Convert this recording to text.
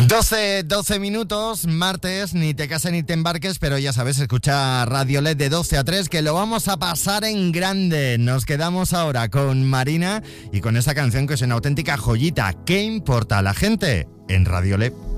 12 minutos, martes, ni te cases ni te embarques, pero ya sabes, escucha Radio LED de 12 a 3, que lo vamos a pasar en grande. Nos quedamos ahora con Marina y con esa canción que es una auténtica joyita. ¿Qué importa a la gente? En Radio LED.